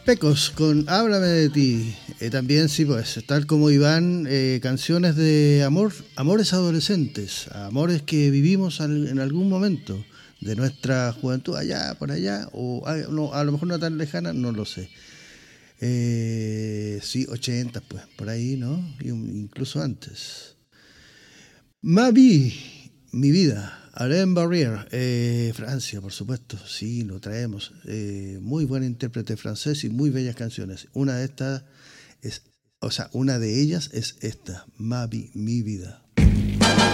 Pecos con Háblame de ti. También, sí, pues, tal como Iván, canciones de amor, amores adolescentes, amores que vivimos en algún momento de nuestra juventud, allá, por allá, o no, a lo mejor no tan lejana, no lo sé. Sí, 80, pues, por ahí, ¿no? Incluso antes. Mavi, mi vida. Alain Barrière, Francia, por supuesto, sí, lo traemos. Muy buen intérprete francés y muy bellas canciones. Una de estas es, o sea, una de ellas es esta, Mavi, mi vida.